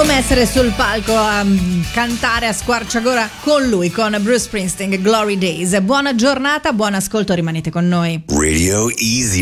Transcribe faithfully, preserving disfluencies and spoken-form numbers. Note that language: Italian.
come essere sul palco a um, cantare a squarciagola con lui, con Bruce Springsteen, Glory Days. Buona giornata, buon ascolto, rimanete con noi. Radio Easy